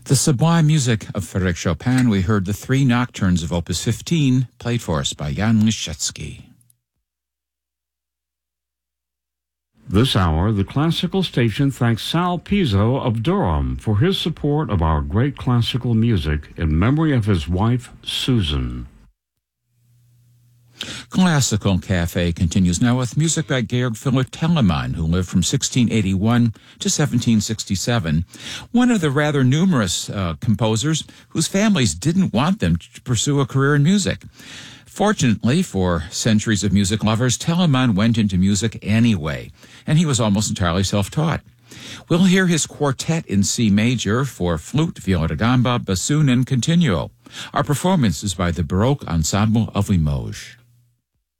The sublime music of Frédéric Chopin, we heard the three nocturnes of Opus 15, played for us by Jan Liszewski. This hour, the classical station thanks Sal Pizzo of Durham for his support of our great classical music in memory of his wife, Susan. Classical Cafe continues now with music by Georg Philipp Telemann, who lived from 1681 to 1767, one of the rather numerous composers whose families didn't want them to pursue a career in music. Fortunately for centuries of music lovers, Telemann went into music anyway, and he was almost entirely self-taught. We'll hear his quartet in C major for flute, viola da gamba, bassoon, and continuo. Our performance is by the Baroque Ensemble of Limoges.